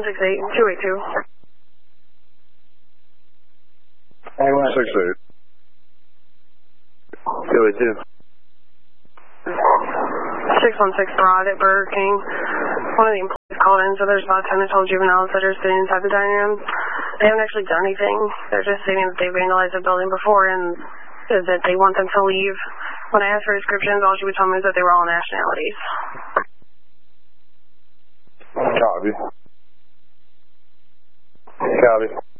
168-282. 168. 282. 616 Broad at Burger King. One of the employees called in, so there's about 10 or 12 juveniles that are sitting inside the dining room. They haven't actually done anything. They're just stating that they vandalized the building before and that they want them to leave. When I asked for descriptions, all she would tell me is that they were all nationalities. Copy. Copy.